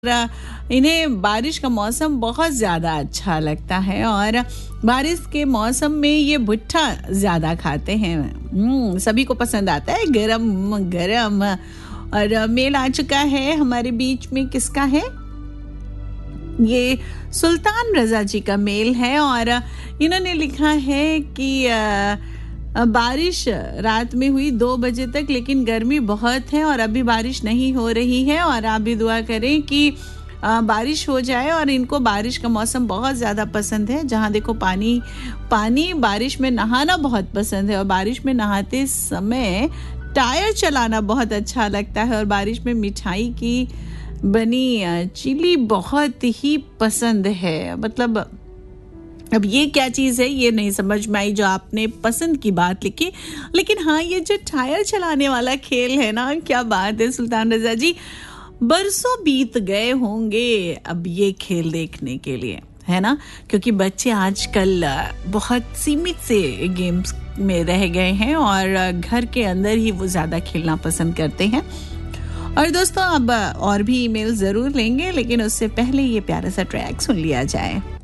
इन्हें बारिश का मौसम बहुत ज़्यादा अच्छा लगता है और बारिश के मौसम में ये भुट्टा ज़्यादा खाते हैं। सभी को पसंद आता है गरम गरम। और मेल आ चुका है हमारे बीच में, किसका है? ये सुल्तान रजा जी का मेल है और इन्होंने लिखा है कि बारिश रात में हुई 2 बजे तक, लेकिन गर्मी बहुत है और अभी बारिश नहीं हो रही है। और आप भी दुआ करें कि बारिश हो जाए। और इनको बारिश का मौसम बहुत ज़्यादा पसंद है, जहाँ देखो पानी बारिश में नहाना बहुत पसंद है। और बारिश में नहाते समय टायर चलाना बहुत अच्छा लगता है। और बारिश में मिठाई की बनी चिली बहुत ही पसंद है। मतलब अब ये क्या चीज़ है ये नहीं समझ में आई जो आपने पसंद की बात लिखी, लेकिन हाँ ये जो टायर चलाने वाला खेल है ना, क्या बात है सुल्तान रजा जी। बरसों बीत गए होंगे अब ये खेल देखने के लिए, है ना, क्योंकि बच्चे आजकल बहुत सीमित से गेम्स में रह गए हैं और घर के अंदर ही वो ज़्यादा खेलना पसंद करते हैं। और दोस्तों अब और भी ईमेल ज़रूर लेंगे, लेकिन उससे पहले ये प्यारा सा ट्रैक सुन लिया जाए।